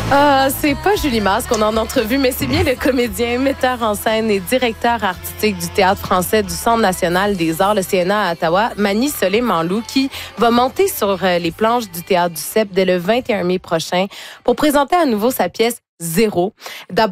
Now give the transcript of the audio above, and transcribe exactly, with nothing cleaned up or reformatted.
Ah, c'est pas Julie Masque qu'on a en entrevue, mais c'est bien le comédien, metteur en scène et directeur artistique du Théâtre français du Centre national des arts, le C N A à Ottawa, Mani Solé-Manlou, qui va monter sur les planches du Théâtre du C E P dès le vingt et un mai prochain pour présenter à nouveau sa pièce Zéro. D'abord,